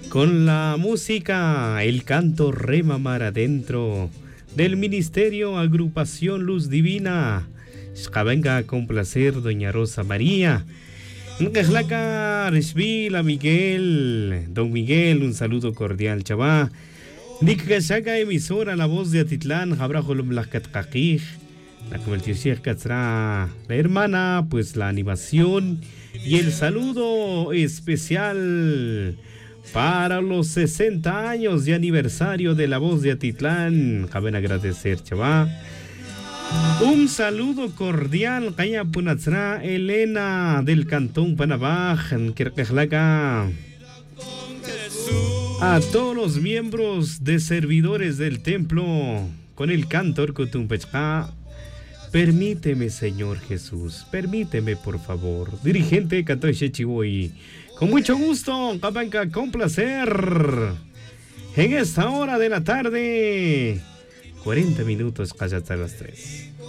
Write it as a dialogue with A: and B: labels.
A: Con la música, el canto Remamar Adentro del Ministerio Agrupación Luz Divina. Venga a complacer doña Rosa María. Ncahlaca, Rishvila Miguel, don Miguel, un saludo cordial, chavá. Niccachaca, emisora La Voz de Atitlán, Jabrajolum Lacatcaquij. La convertición la hermana, pues la animación y el saludo especial para los 60 años de aniversario de La Voz de Atitlán. Caben agradecer, chavá. Un saludo cordial, Kaya Punatzra, Elena del Cantón Panabaj, en Kirkehlaga. A todos los miembros de servidores del templo, con el cantor Cotumpechka. Permíteme, Señor Jesús, permíteme, por favor. Dirigente Cantor Shechiboy, con mucho gusto, Cabanca, con placer. En esta hora de la tarde, 40 minutos, casi hasta las 3.